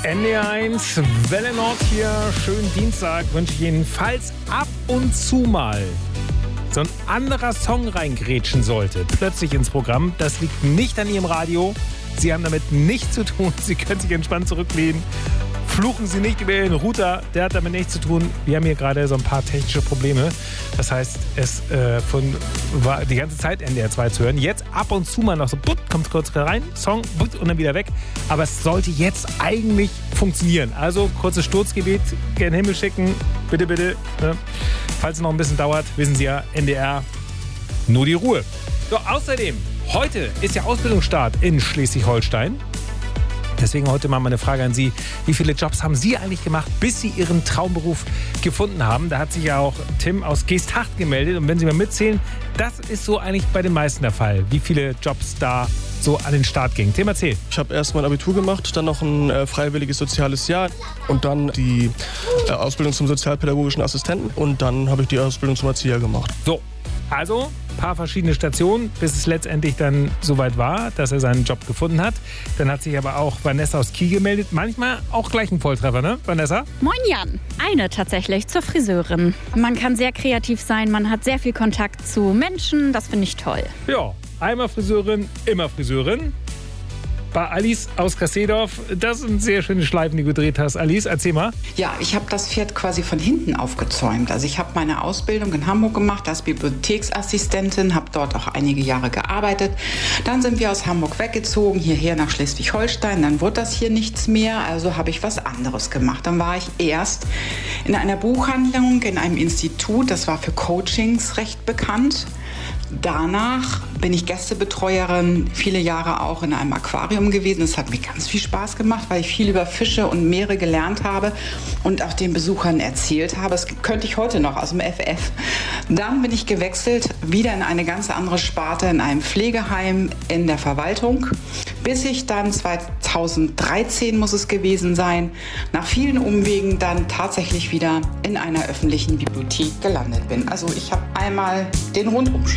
NDR1, Welle Nord hier, schönen Dienstag wünsche ich Ihnen. Falls ab und zu mal so ein anderer Song reingrätschen sollte, plötzlich ins Programm, das liegt nicht an Ihrem Radio. Sie haben damit nichts zu tun. Sie können sich entspannt zurücklehnen. Fluchen Sie nicht über Ihren Router, der hat damit nichts zu tun. Wir haben hier gerade so ein paar technische Probleme. Das heißt, es war die ganze Zeit NDR 2 zu hören. Jetzt ab und zu mal noch so, kommt kurz rein, Song, und dann wieder weg. Aber es sollte jetzt eigentlich funktionieren. Also kurzes Sturzgebet, gen Himmel schicken, bitte, bitte. Ne? Falls es noch ein bisschen dauert, wissen Sie ja, NDR, nur die Ruhe. So, außerdem, heute ist ja Ausbildungsstart in Schleswig-Holstein. Deswegen heute mal meine Frage an Sie. Wie viele Jobs haben Sie eigentlich gemacht, bis Sie Ihren Traumberuf gefunden haben? Da hat sich ja auch Tim aus Geesthacht gemeldet. Und wenn Sie mal mitzählen, das ist so eigentlich bei den meisten der Fall. Wie viele Jobs da so an den Start gingen. Tim, erzähl. Ich habe erst mein Abitur gemacht, dann noch ein freiwilliges soziales Jahr und dann die Ausbildung zum sozialpädagogischen Assistenten und dann habe ich die Ausbildung zum Erzieher gemacht. So, also ein paar verschiedene Stationen, bis es letztendlich dann soweit war, dass er seinen Job gefunden hat. Dann hat sich aber auch Vanessa aus Kiel gemeldet. Manchmal auch gleich ein Volltreffer, ne, Vanessa? Moin Jan. Eine tatsächlich zur Friseurin. Man kann sehr kreativ sein, man hat sehr viel Kontakt zu Menschen, das finde ich toll. Ja, einmal Friseurin, immer Friseurin. Bei Alice aus Kassedorf, das sind sehr schöne Schleifen, die du gedreht hast. Alice, erzähl mal. Ja, ich habe das Pferd quasi von hinten aufgezäumt. Also ich habe meine Ausbildung in Hamburg gemacht als Bibliotheksassistentin, habe dort auch einige Jahre gearbeitet. Dann sind wir aus Hamburg weggezogen, hierher nach Schleswig-Holstein. Dann wurde das hier nichts mehr, also habe ich was anderes gemacht. Dann war ich erst in einer Buchhandlung, in einem Institut, das war für Coachings recht bekannt. Danach bin ich Gästebetreuerin, viele Jahre auch in einem Aquarium gewesen. Es hat mir ganz viel Spaß gemacht, weil ich viel über Fische und Meere gelernt habe und auch den Besuchern erzählt habe. Das könnte ich heute noch aus dem FF. Dann bin ich gewechselt, wieder in eine ganz andere Sparte, in einem Pflegeheim in der Verwaltung, bis ich dann 2013 muss es gewesen sein, nach vielen Umwegen dann tatsächlich wieder in einer öffentlichen Bibliothek gelandet bin. Also ich habe einmal den Rundumschlag